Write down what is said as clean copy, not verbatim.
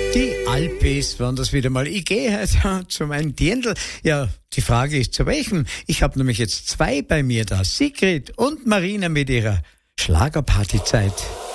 Die Alpes waren das wieder mal. Ich gehe heute zu meinem Dirndl. Ja, die Frage ist zu welchem. Ich habe nämlich jetzt zwei bei mir da. Sigrid und Marina mit ihrer Schlagerpartyzeit.